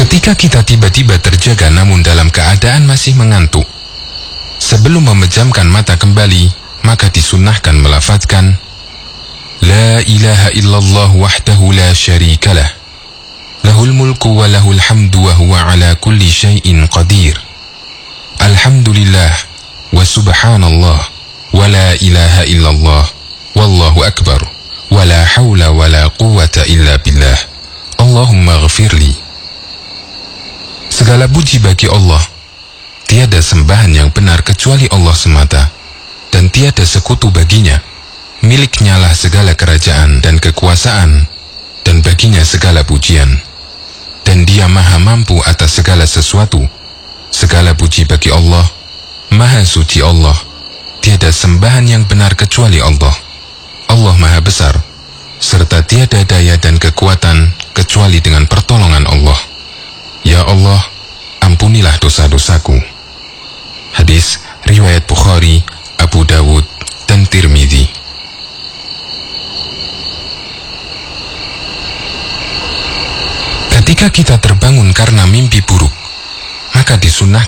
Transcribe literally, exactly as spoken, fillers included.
Ketika kita tiba-tiba terjaga namun dalam keadaan masih mengantuk, sebelum memejamkan mata kembali, maka disunnahkan melafadzkan La ilaha illallah wahdahu la syarikalah, lahul mulku wa lahul hamdu wa huwa ala kulli syai'in qadir. Alhamdulillah wa subhanallah wa la ilaha illallah wallahu akbar wa la hawla wa la quwwata illa billah. Allahumma ghafirli. Segala puji bagi Allah. Tiada sembahan yang benar kecuali Allah semata, dan tiada sekutu baginya. Miliknya lah segala kerajaan dan kekuasaan, dan baginya segala pujian. Dan Dia maha mampu atas segala sesuatu. Segala puji bagi Allah. Maha suci Allah. Tiada sembahan yang benar kecuali Allah. Allah maha besar, serta tiada daya dan kekuatan kecuali dengan pertolongan Allah. Ya Allah, ampunilah dosa-dosaku. Hadis riwayat Bukhari, Abu Dawud, dan Tirmidzi. Ketika kita terbangun karena mimpi buruk, maka disunnahkan